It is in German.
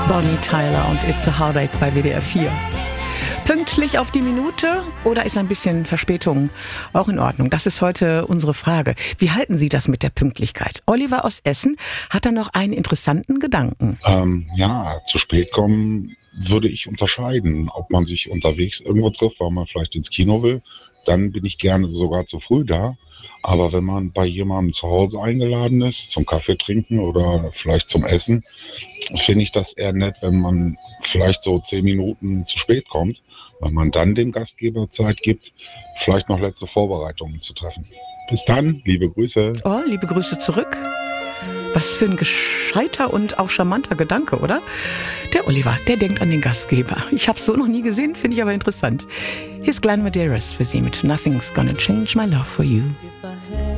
Bonnie Tyler und It's a Heartache bei WDR 4. Pünktlich auf die Minute oder ist ein bisschen Verspätung auch in Ordnung? Das ist heute unsere Frage. Wie halten Sie das mit der Pünktlichkeit? Oliver aus Essen hat da noch einen interessanten Gedanken. Zu spät kommen würde ich unterscheiden, ob man sich unterwegs irgendwo trifft, weil man vielleicht ins Kino will. Dann bin ich gerne sogar zu früh da. Aber wenn man bei jemandem zu Hause eingeladen ist, zum Kaffee trinken oder vielleicht zum Essen, finde ich das eher nett, wenn man vielleicht so 10 Minuten zu spät kommt, weil man dann dem Gastgeber Zeit gibt, vielleicht noch letzte Vorbereitungen zu treffen. Bis dann, liebe Grüße. Oh, liebe Grüße zurück. Was für ein gescheiter und auch charmanter Gedanke, oder? Der Oliver, der denkt an den Gastgeber. Ich habe es so noch nie gesehen, finde ich aber interessant. Hier ist Glenn Medeiros für Sie mit Nothing's Gonna Change My Love for You.